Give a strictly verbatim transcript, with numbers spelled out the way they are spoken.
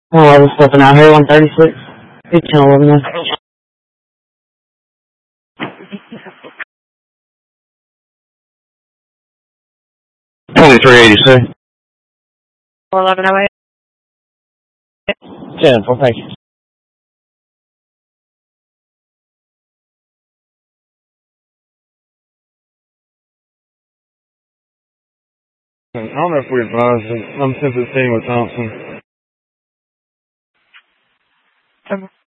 Oh, I was slipping out here, one thirty-six. It's ten eleven now. twenty-three eighty-six. eleven oh eight. ten, well, thank you. I don't know if we advised him. I'm simply seeing with Thompson. Um,